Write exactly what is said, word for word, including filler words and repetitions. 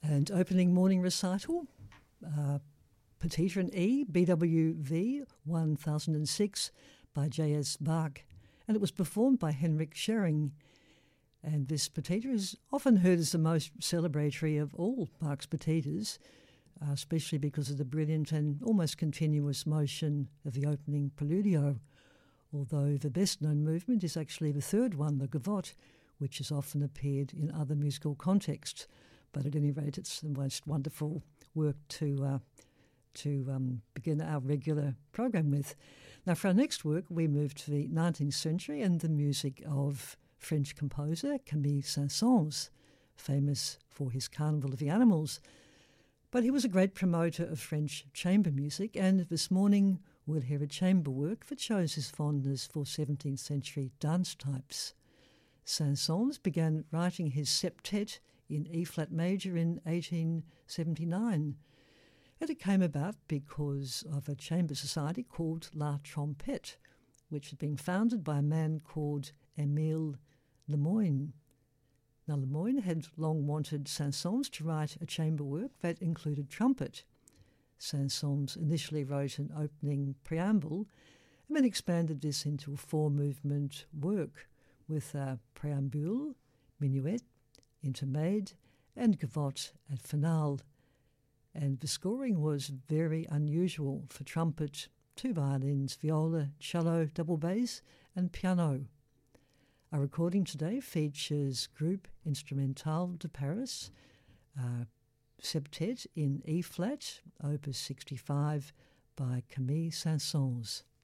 And opening morning recital, uh, Petita in E, B W V one thousand six by J S Bach, and it was performed by Henrik Schering. And this Petita is often heard as the most celebratory of all Bach's petitas, uh, especially because of the brilliant and almost continuous motion of the opening preludio, although the best-known movement is actually the third one, the Gavotte, which has often appeared in other musical contexts. But at any rate, it's the most wonderful work to uh, to um, begin our regular program with. Now, for our next work, we move to the nineteenth century and the music of French composer Camille Saint-Saëns, famous for his Carnival of the Animals. But he was a great promoter of French chamber music, and this morning we'll hear a chamber work that shows his fondness for seventeenth century dance types. Saint-Saëns began writing his septet in E-flat major in eighteen seventy-nine, and it came about because of a chamber society called La Trompette, which had been founded by a man called Émile Lemoyne. Now, Lemoyne had long wanted Saint-Saëns to write a chamber work that included trumpet. Saint-Saëns initially wrote an opening preamble and then expanded this into a four-movement work with a préambule, minuet, intermade, and gavotte at finale. And the scoring was very unusual for trumpet, two violins, viola, cello, double bass, and piano. Our recording today features Groupe Instrumentale de Paris, uh, septet in E-flat, opus sixty-five by Camille Saint-Saëns.